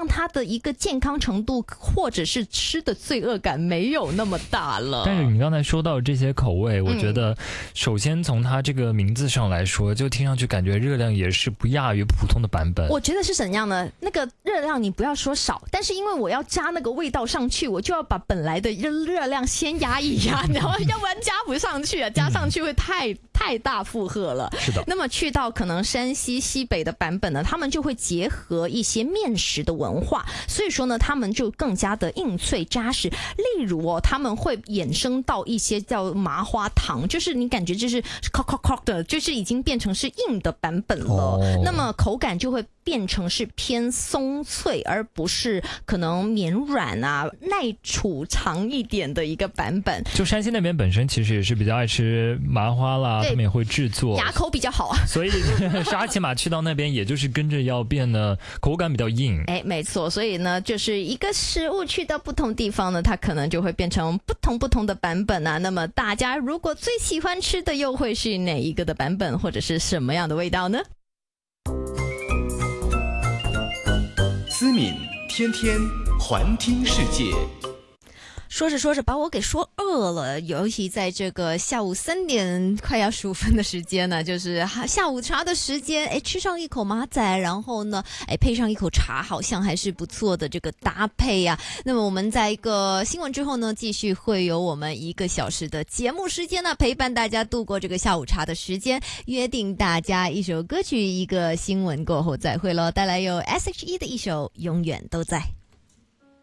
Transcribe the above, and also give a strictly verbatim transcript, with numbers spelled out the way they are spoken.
让它的一个健康程度或者是吃的罪恶感没有那么大了。 但是你刚才说到这些口味，我觉得首先从它这个名字上来说，就听上去感觉热量也是不亚于普通的版本。 我觉得是怎样呢？那个热量你不要说少，但是因为我要加那个味道上去，我就要把本来的热量先压一压，然后要不然加不上去啊，加上去会太、嗯、太大负荷了。 是的。 那么去到可能山西西北的版本呢，他们就会结合一些面食的文化，所以说呢，他们就更加的硬脆扎实。例如哦，他们会衍生到一些叫麻花糖，就是你感觉就是 cock cock cock 的，就是已经变成是硬的版本了。哦、那么口感就会变成是偏松脆，而不是可能绵软啊、耐储藏一点的一个版本。 就山西那边本身其实也是比较爱吃麻花啦，他们也会制作， 牙口比较好啊。 所以沙琪玛去到那边，也就是跟着要变得口感比较硬。 哎，没错。所以呢，就是一个食物去到不同地方呢，它可能就会变成不同不同的版本啊。那么大家如果最喜欢吃的又会是哪一个的版本，或者是什么样的味道呢？ 思敏天天环听世界。 说着说着把我给说饿了，尤其在这个下午三点快要十五分的时间呢，就是下午茶的时间，哎，吃上一口马仔，然后呢，哎，配上一口茶，好像还是不错的这个搭配呀、啊。那么我们在一个新闻之后呢，继续会有我们一个小时的节目时间呢，陪伴大家度过这个下午茶的时间。约定大家一首歌曲，一个新闻过后再会咯，带来有 S H E 的一首《永远都在》。